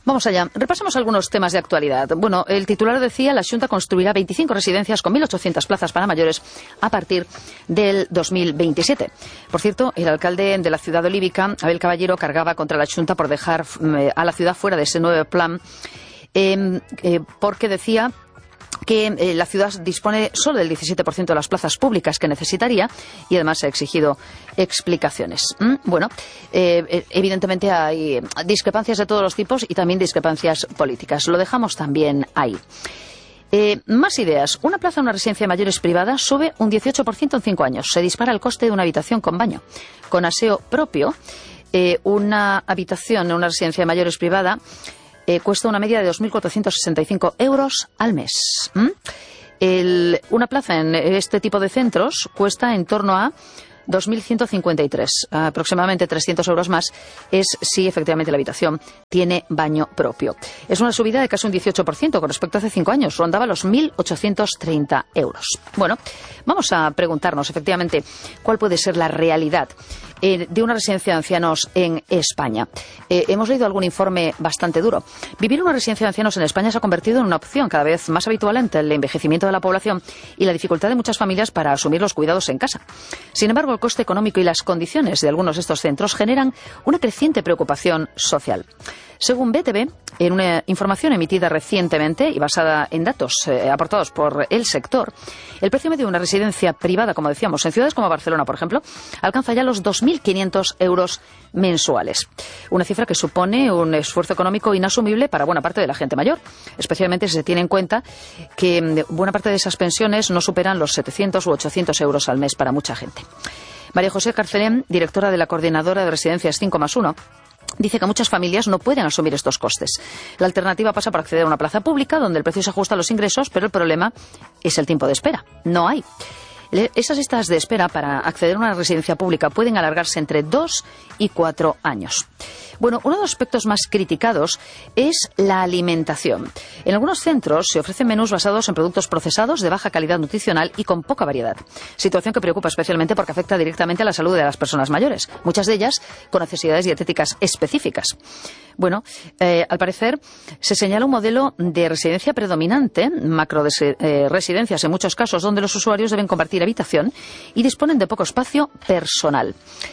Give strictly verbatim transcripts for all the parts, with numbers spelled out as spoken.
Vamos allá. Repasemos algunos temas de actualidad. Bueno, el titular decía, la Xunta construirá veinticinco residencias con mil ochocientas plazas para mayores a partir del dos mil veintisiete. Por cierto, el alcalde de la ciudad olívica, Abel Caballero, cargaba contra la Xunta por dejar eh, a la ciudad fuera de ese nuevo plan, eh, eh, porque decía que eh, la ciudad dispone solo del diecisiete por ciento de las plazas públicas que necesitaría y además ha exigido explicaciones. ¿Mm? Bueno, eh, evidentemente hay discrepancias de todos los tipos y también discrepancias políticas. Lo dejamos también ahí. Eh, más ideas. Una plaza en una residencia de mayores privada sube un dieciocho por ciento en cinco años. Se dispara el coste de una habitación con baño. Con aseo propio, eh, una habitación en una residencia de mayores privada Eh, cuesta una media de dos mil cuatrocientos sesenta y cinco euros al mes. ¿Mm? El, una plaza en este tipo de centros cuesta en torno a dos mil ciento cincuenta y tres, aproximadamente trescientos euros más, es si efectivamente la habitación tiene baño propio. Es una subida de casi un dieciocho por ciento con respecto a hace cinco años, rondaba los mil ochocientos treinta euros. Bueno, vamos a preguntarnos efectivamente cuál puede ser la realidad eh, de una residencia de ancianos en España. Eh, hemos leído algún informe bastante duro. Vivir en una residencia de ancianos en España se ha convertido en una opción cada vez más habitual ante el envejecimiento de la población y la dificultad de muchas familias para asumir los cuidados en casa. Sin embargo, el coste económico y las condiciones de algunos de estos centros generan una creciente preocupación social. Según B T V, en una información emitida recientemente y basada en datos eh, aportados por el sector, el precio medio de una residencia privada, como decíamos, en ciudades como Barcelona, por ejemplo, alcanza ya los dos mil quinientos euros mensuales. Una cifra que supone un esfuerzo económico inasumible para buena parte de la gente mayor, especialmente si se tiene en cuenta que buena parte de esas pensiones no superan los setecientos u ochocientos euros al mes para mucha gente. María José Carcelén, directora de la Coordinadora de Residencias cinco más uno, dice que muchas familias no pueden asumir estos costes. La alternativa pasa por acceder a una plaza pública donde el precio se ajusta a los ingresos, pero el problema es el tiempo de espera. No hay. Esas listas de espera para acceder a una residencia pública pueden alargarse entre dos y cuatro años. Bueno, uno de los aspectos más criticados es la alimentación. En algunos centros se ofrecen menús basados en productos procesados de baja calidad nutricional y con poca variedad. Situación que preocupa especialmente porque afecta directamente a la salud de las personas mayores, muchas de ellas con necesidades dietéticas específicas. Bueno, eh, al parecer se señala un modelo de residencia predominante, macro de, eh, residencias en muchos casos, donde los usuarios deben compartir habitación y disponen de poco espacio personal.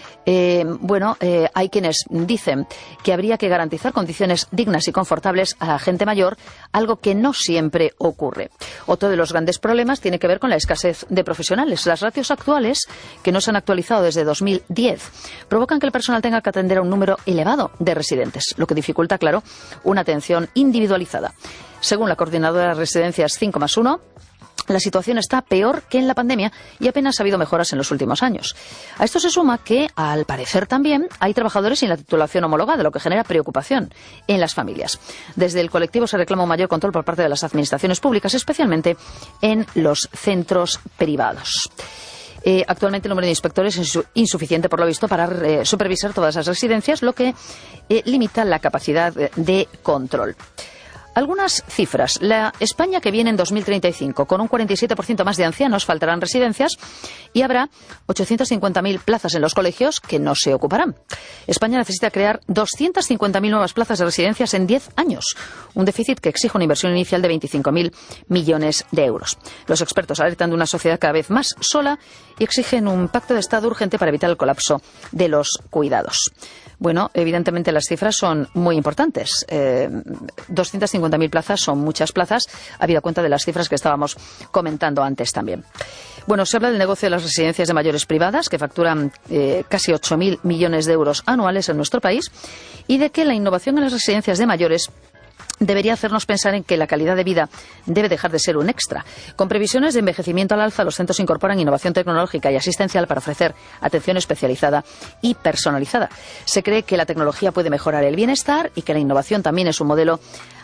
Eh, bueno, eh, hay quienes dicen que habría que garantizar condiciones dignas y confortables a la gente mayor, algo que no siempre ocurre. Otro de los grandes problemas tiene que ver con la escasez de profesionales. Las ratios actuales, que no se han actualizado desde dos mil diez, provocan que el personal tenga que atender a un número elevado de residentes, lo que dificulta, claro, una atención individualizada. Según la Coordinadora de Residencias cinco más uno, la situación está peor que en la pandemia y apenas ha habido mejoras en los últimos años. A esto se suma que, al parecer también, hay trabajadores sin la titulación homologada, lo que genera preocupación en las familias. Desde el colectivo se reclama un mayor control por parte de las administraciones públicas, especialmente en los centros privados. Eh, actualmente el número de inspectores es insuficiente, por lo visto, para eh, supervisar todas las residencias, lo que eh, limita la capacidad de control. Algunas cifras. La España que viene en dos mil treinta y cinco, con un cuarenta y siete por ciento más de ancianos, faltarán residencias y habrá ochocientas cincuenta mil plazas en los colegios que no se ocuparán. España necesita crear doscientas cincuenta mil nuevas plazas de residencias en diez años, un déficit que exige una inversión inicial de veinticinco mil millones de euros. Los expertos alertan de una sociedad cada vez más sola y exigen un pacto de Estado urgente para evitar el colapso de los cuidados. Bueno, evidentemente las cifras son muy importantes. Eh, doscientas cincuenta mil plazas son muchas plazas, habida cuenta de las cifras que estábamos comentando antes también. Bueno, se habla del negocio de las residencias de mayores privadas, que facturan eh, casi ocho mil millones de euros anuales en nuestro país, y de que la innovación en las residencias de mayores debería hacernos pensar en que la calidad de vida debe dejar de ser un extra. Con previsiones de envejecimiento al alza, los centros incorporan innovación tecnológica y asistencial para ofrecer atención especializada y personalizada. Se cree que la tecnología puede mejorar el bienestar y que la innovación también es un modelo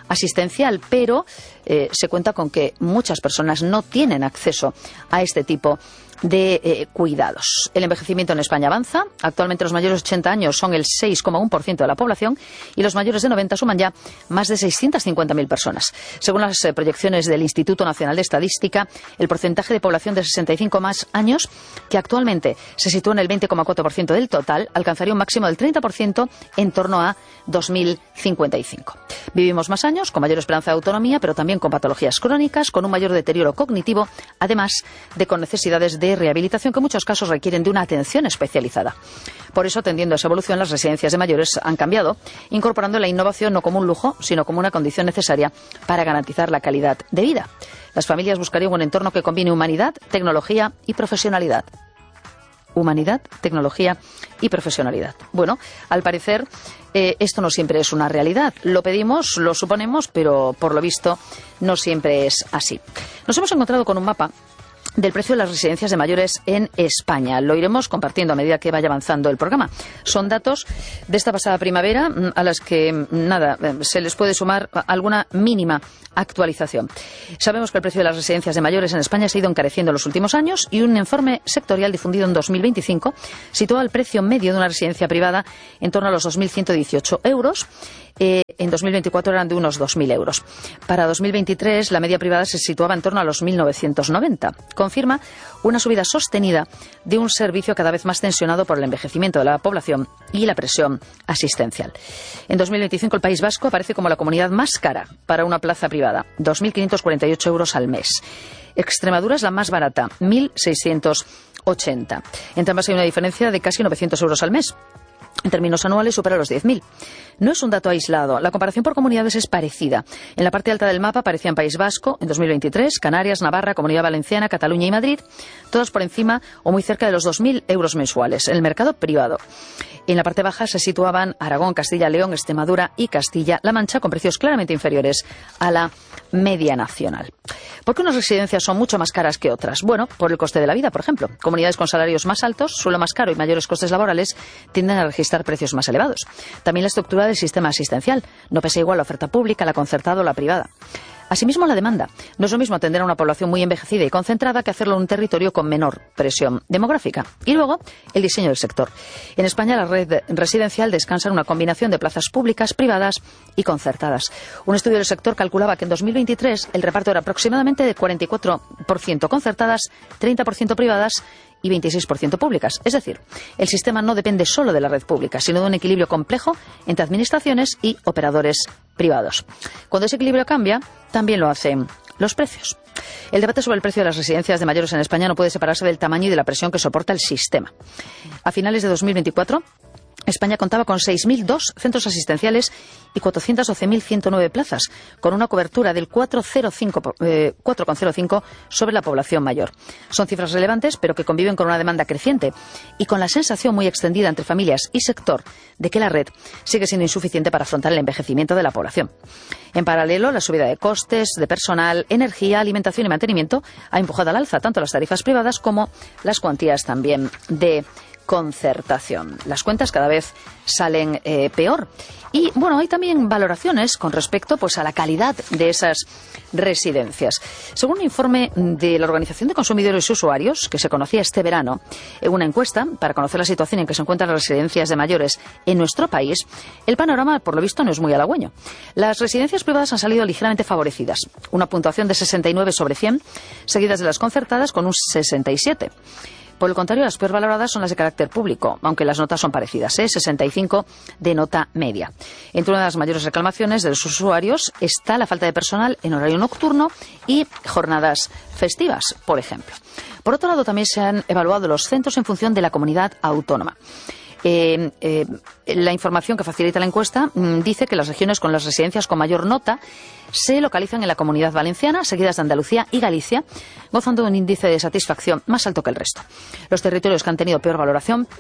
asistencial, pero eh, se cuenta con que muchas personas no tienen acceso a este tipo de eh, cuidados. El envejecimiento en España avanza. Actualmente los mayores de ochenta años son el seis coma uno por ciento de la población y los mayores de noventa suman ya más de seiscientas cincuenta mil personas. Según las eh, proyecciones del Instituto Nacional de Estadística, el porcentaje de población de sesenta y cinco más años, que actualmente se sitúa en el veinte coma cuatro por ciento del total, alcanzaría un máximo del treinta por ciento en torno a dos mil cincuenta y cinco. Vivimos más años, con mayor esperanza de autonomía, pero también con patologías crónicas, con un mayor deterioro cognitivo, además de con necesidades de rehabilitación que en muchos casos requieren de una atención especializada. Por eso, atendiendo a esa evolución, las residencias de mayores han cambiado, incorporando la innovación no como un lujo, sino como una condición necesaria para garantizar la calidad de vida. Las familias buscarían un entorno que combine humanidad, tecnología y profesionalidad. Humanidad, tecnología y profesionalidad. Bueno, al parecer eh, esto no siempre es una realidad. Lo pedimos, lo suponemos, pero por lo visto no siempre es así. Nos hemos encontrado con un mapa del precio de las residencias de mayores en España. Lo iremos compartiendo a medida que vaya avanzando el programa. Son datos de esta pasada primavera a las que, nada, se les puede sumar alguna mínima actualización. Sabemos que el precio de las residencias de mayores en España se ha ido encareciendo en los últimos años y un informe sectorial difundido en dos mil veinticinco sitúa el precio medio de una residencia privada en torno a los dos mil ciento dieciocho euros. Eh, en dos mil veinticuatro eran de unos dos mil euros. Para dos mil veintitrés la media privada se situaba en torno a los mil novecientos noventa. Confirma una subida sostenida de un servicio cada vez más tensionado por el envejecimiento de la población y la presión asistencial. En dos mil veinticinco el País Vasco aparece como la comunidad más cara para una plaza privada, dos mil quinientos cuarenta y ocho euros al mes. Extremadura es la más barata, mil seiscientos ochenta. Entre ambas hay una diferencia de casi novecientos euros al mes. En términos anuales supera los diez mil. No es un dato aislado. La comparación por comunidades es parecida. En la parte alta del mapa aparecían País Vasco en dos mil veintitrés, Canarias, Navarra, Comunidad Valenciana, Cataluña y Madrid, todos por encima o muy cerca de los dos mil euros mensuales en el mercado privado. En la parte baja se situaban Aragón, Castilla, León, Extremadura y Castilla-La Mancha, con precios claramente inferiores a la media nacional. ¿Por qué unas residencias son mucho más caras que otras? Bueno, por el coste de la vida, por ejemplo. Comunidades con salarios más altos, suelo más caro y mayores costes laborales tienden a registrar precios más elevados. También la estructura del sistema asistencial. No pesa igual la oferta pública, la concertada o la privada. Asimismo, la demanda. No es lo mismo atender a una población muy envejecida y concentrada que hacerlo en un territorio con menor presión demográfica. Y luego, el diseño del sector. En España, la red residencial descansa en una combinación de plazas públicas, privadas y concertadas. Un estudio del sector calculaba que en dos mil veintitrés el reparto era aproximadamente de cuarenta y cuatro por ciento concertadas, treinta por ciento privadas y veintiséis por ciento públicas. Es decir, el sistema no depende solo de la red pública, sino de un equilibrio complejo entre administraciones y operadores privados. Cuando ese equilibrio cambia, también lo hacen los precios. El debate sobre el precio de las residencias de mayores en España no puede separarse del tamaño y de la presión que soporta el sistema. A finales de dos mil veinticuatro, España contaba con seis mil dos centros asistenciales y cuatrocientas doce mil ciento nueve plazas, con una cobertura del cuatro coma cero cinco sobre la población mayor. Son cifras relevantes, pero que conviven con una demanda creciente y con la sensación muy extendida entre familias y sector de que la red sigue siendo insuficiente para afrontar el envejecimiento de la población. En paralelo, la subida de costes, de personal, energía, alimentación y mantenimiento ha empujado al alza tanto las tarifas privadas como las cuantías también de concertación. Las cuentas cada vez salen eh, peor. Y bueno, hay también valoraciones con respecto pues a la calidad de esas residencias. Según un informe de la Organización de Consumidores y Usuarios, que se conocía este verano, en una encuesta para conocer la situación en que se encuentran las residencias de mayores en nuestro país, el panorama, por lo visto, no es muy halagüeño. Las residencias privadas han salido ligeramente favorecidas, una puntuación de sesenta y nueve sobre cien, seguidas de las concertadas con un sesenta y siete. Por el contrario, las peor valoradas son las de carácter público, aunque las notas son parecidas, ¿eh? sesenta y cinco de nota media. Entre una de las mayores reclamaciones de los usuarios está la falta de personal en horario nocturno y jornadas festivas, por ejemplo. Por otro lado, también se han evaluado los centros en función de la comunidad autónoma. Eh, eh, la información que facilita la encuesta mmm, dice que las regiones con las residencias con mayor nota se localizan en la Comunidad Valenciana, seguidas de Andalucía y Galicia, gozando de un índice de satisfacción más alto que el resto. Los territorios que han tenido peor valoración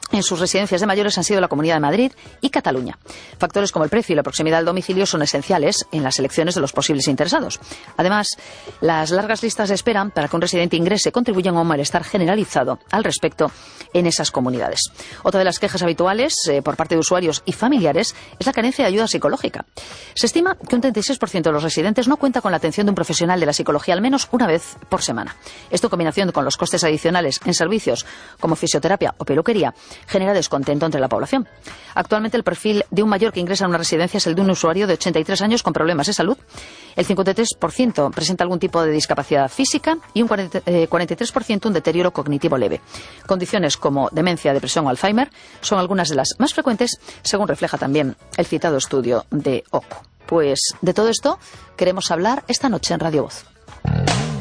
en sus residencias de mayores han sido la Comunidad de Madrid y Cataluña. Factores como el precio y la proximidad al domicilio son esenciales en las elecciones de los posibles interesados. Además, las largas listas de espera para que un residente ingrese contribuyen a un malestar generalizado al respecto en esas comunidades. Otra de las quejas habituales eh, por parte de usuarios y familiares es la carencia de ayuda psicológica. Se estima que un treinta y seis por ciento de los residentes no cuenta con la atención de un profesional de la psicología al menos una vez por semana. Esto, en combinación con los costes adicionales en servicios como fisioterapia o peluquería, genera descontento entre la población. Actualmente el perfil de un mayor que ingresa en una residencia es el de un usuario de ochenta y tres años con problemas de salud. El cincuenta y tres por ciento presenta algún tipo de discapacidad física y un cuarenta y tres por ciento un deterioro cognitivo leve. Condiciones como demencia, depresión o Alzheimer son algunas de las más frecuentes, según refleja también el citado estudio de O C U. Pues de todo esto queremos hablar esta noche en Radio Voz.